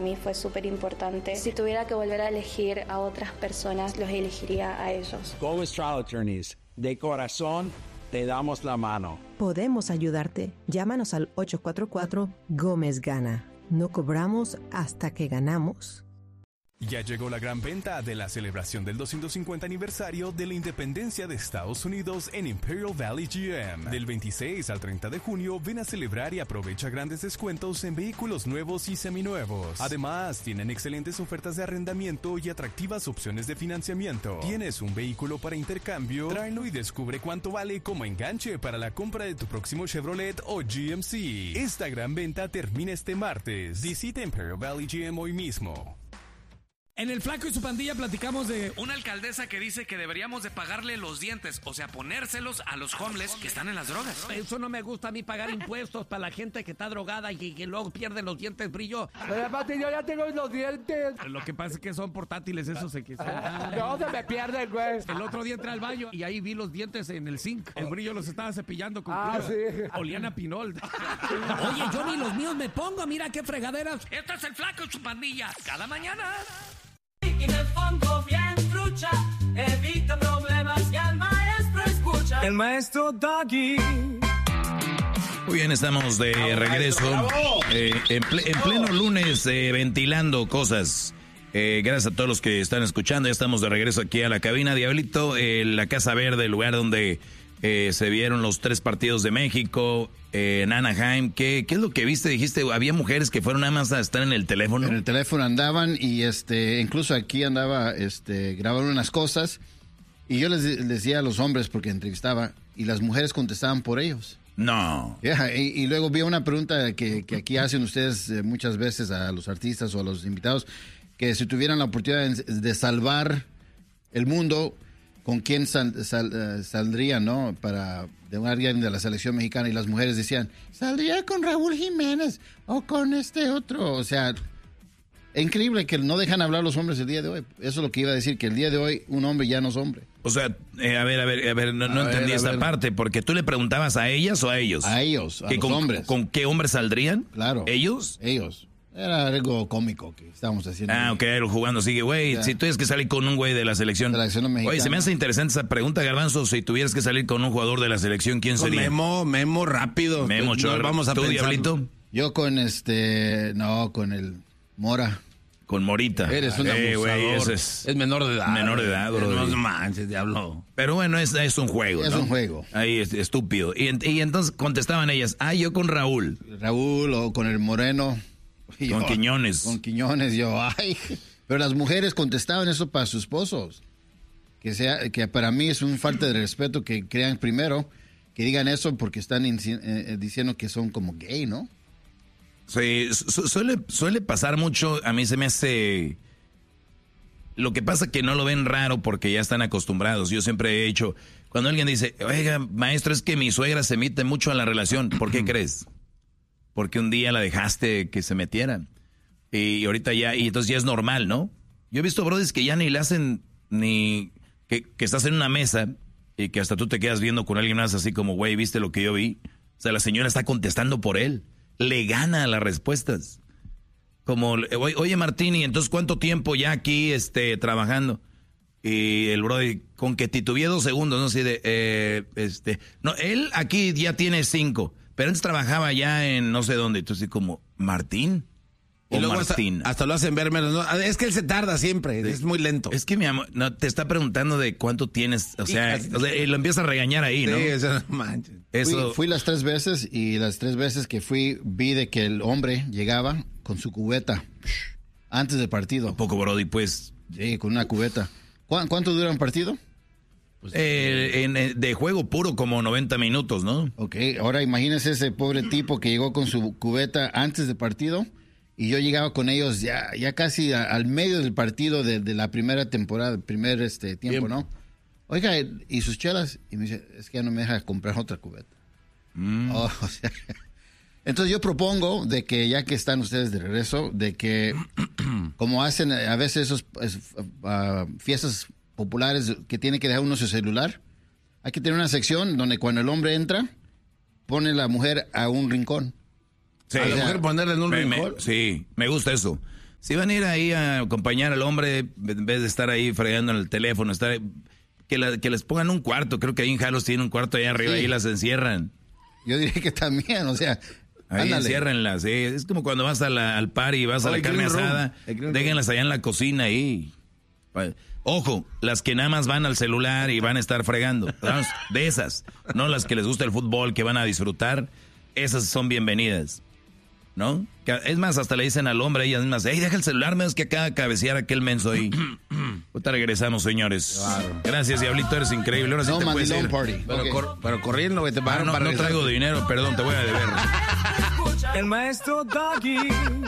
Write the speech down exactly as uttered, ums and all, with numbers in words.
mí fue súper importante. Si tuviera que volver a elegir a otras personas, los elegiría a ellos. Gómez Trial Attorneys, de corazón, te damos la mano. Podemos ayudarte. Llámanos al ocho cuatro cuatro Gómez Gana. No cobramos hasta que ganamos. Ya llegó la gran venta de la celebración del doscientos cincuenta aniversario de la independencia de Estados Unidos en Imperial Valley G M. Del veintiséis al treinta de junio, ven a celebrar y aprovecha grandes descuentos en vehículos nuevos y seminuevos. Además, tienen excelentes ofertas de arrendamiento y atractivas opciones de financiamiento. ¿Tienes un vehículo para intercambio? Tráelo y descubre cuánto vale como enganche para la compra de tu próximo Chevrolet o G M C. Esta gran venta termina este martes. Visita Imperial Valley G M hoy mismo. En El Flaco y su pandilla platicamos de una alcaldesa que dice que deberíamos de pagarle los dientes, o sea, ponérselos a los homeless que están en las drogas. Eso no me gusta a mí, pagar impuestos para la gente que está drogada y que, que luego pierde los dientes brillo. Pero aparte yo ya tengo los dientes. Lo que pasa es que son portátiles esos. Se que se... No, se me pierden, güey. El otro día entré al baño y ahí vi los dientes en el zinc. El brillo los estaba cepillando con Ah, cloro. sí. Olían a pinol. Oye, yo ni los míos me pongo, mira qué fregaderas. Este es El Flaco y su pandilla. Cada mañana. Y en el fondo bien trucha, evita problemas y al maestro escucha. El maestro Doggy. Muy bien, estamos de bravo, regreso. Maestro, eh, en, ple, en pleno lunes, eh, ventilando cosas. Eh, gracias a todos los que están escuchando. Ya estamos de regreso aquí a la cabina. Diablito, eh, la Casa Verde, el lugar donde eh, se vieron los tres partidos de México. Eh, en Anaheim, ¿qué, ¿qué es lo que viste? Dijiste, había mujeres que fueron nada más a estar en el teléfono. En el teléfono andaban y este, incluso aquí andaba este, grabando unas cosas y yo les, les decía a los hombres porque entrevistaba y las mujeres contestaban por ellos. No. Yeah, y, y luego vi una pregunta que, que aquí hacen ustedes eh, muchas veces a los artistas o a los invitados, que si tuvieran la oportunidad de, de salvar el mundo, ¿con quién sal, sal, uh, saldría, no? Para de un alguien de la selección mexicana y las mujeres decían, saldría con Raúl Jiménez o con este otro. O sea, es increíble que no dejan hablar los hombres el día de hoy. Eso es lo que iba a decir, que el día de hoy un hombre ya no es hombre. O sea, eh, a ver, a ver, a ver, no, no a entendí ver, esta ver. parte, porque tú le preguntabas a ellas o a ellos. A ellos, a ¿Que los con, hombres. ¿Con qué hombres saldrían? Claro. ¿Ellos? Ellos. Era algo cómico que estábamos haciendo. Ah, ok, jugando así, güey, Ya. si tuvieras que salir con un güey de la selección. Selección mexicana. Oye, se me hace interesante esa pregunta, Garbanzo, si tuvieras que salir con un jugador de la selección, ¿quién Con sería? Memo, Memo rápido. Memo, No, Chor. vamos a ¿Tú, pensarlo. Diablito? Yo con este, no, con el Mora. Con Morita. Eres un Eh, abusador. güey, ese es... Es menor de edad. Menor de edad, bro. No manches, diablo. Pero bueno, es, es un juego, Es ¿no? un juego. Ahí es estúpido. Y, en- y entonces contestaban ellas, ah, yo con Raúl. Raúl o con el Moreno. Y Con yo, Quiñones. Con Quiñones, yo, ay. Pero las mujeres contestaban eso para sus esposos. Que sea, que para mí es un falta de respeto que crean primero, que digan eso porque están inci- eh, diciendo que son como gay, ¿no? Sí, su- suele, suele pasar mucho, a mí se me hace... Lo que pasa que no lo ven raro porque ya están acostumbrados. Yo siempre he hecho, cuando alguien dice, oiga, maestro, es que mi suegra se mete mucho en la relación, ¿por qué crees? Porque un día la dejaste que se metiera. Y ahorita ya, y entonces ya es normal, ¿no? Yo he visto brodis que ya ni le hacen ni... Que, que estás en una mesa y que hasta tú te quedas viendo con alguien más así como, güey, ¿viste lo que yo vi? O sea, la señora está contestando por él. Le gana las respuestas. Como, oye, oye, Martín, ¿y entonces cuánto tiempo ya aquí este, trabajando? Y el brody, con que titubeé dos segundos, ¿no? Así de, eh, este... No, él aquí ya tiene cinco, pero antes trabajaba ya en no sé dónde. Entonces, como, ¿Martín? Y O luego hasta, Martín. hasta lo hacen ver menos. ¿No? Es que él se tarda siempre, es muy lento. Es que mi amor, no, te está preguntando de cuánto tienes, o sea, Sí, o sea, y lo empieza a regañar ahí, ¿no? Sí, eso no manches. Eso, Fui, fui las tres veces y las tres veces que fui vi de que el hombre llegaba con su cubeta antes del partido. poco, brody, pues. Sí, con una cubeta. ¿Cu- ¿Cuánto dura un partido? Pues, Eh, en, eh, de juego puro como noventa minutos, ¿no? Ok, ahora imagínese ese pobre tipo que llegó con su cubeta antes del partido y yo llegaba con ellos ya, ya casi a- al medio del partido de, de la primera temporada, el primer este, tiempo, Tiempo. ¿no? Oiga, ¿y sus chelas? Y me dice, es que ya no me deja comprar otra cubeta. Mm. Oh, o sea, entonces yo propongo de que ya que están ustedes de regreso, de que como hacen a veces esos es, uh, fiestas populares que tiene que dejar uno su celular, hay que tener una sección donde cuando el hombre entra, pone la mujer a un rincón. Sí, a la o sea, mujer ponerla en un me- me- rincón. sí, me gusta eso. Si van a ir ahí a acompañar al hombre, en vez de estar ahí fregando en el teléfono, estar, que, la, que les pongan un cuarto. Creo que ahí en Jalos tienen un cuarto allá arriba, sí. Ahí las encierran. Yo diría que también, o sea... Ahí ándale. Enciérrenlas, sí. Es como cuando vas a la, al party y vas oh, a la carne asada, déjenlas allá en la cocina ahí. Ojo, las que nada más van al celular y van a estar fregando, de esas, no las que les gusta el fútbol, que van a disfrutar, esas son bienvenidas, ¿no? Es más, hasta le dicen al hombre, ellas mismas, hey, deja el celular, menos que acá cabecear aquel menso ahí. Ahorita regresamos, señores. Claro. Gracias, Diablito, eres increíble. Ahora sí no, te puedes ir. Party. Pero, okay. cor pero corriendo, que te ah, no, para no traigo dinero, perdón, te voy a deber. El maestro Doggy.